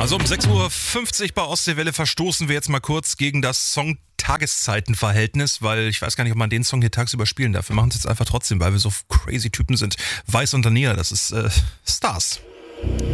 Also um 6:50 Uhr bei Ostseewelle verstoßen wir jetzt mal kurz gegen das Song-Tageszeitenverhältnis, weil ich weiß gar nicht, ob man den Song hier tagsüber spielen darf. Wir machen es jetzt einfach trotzdem, weil wir so crazy Typen sind. Weiß und Daniela, das ist Stars.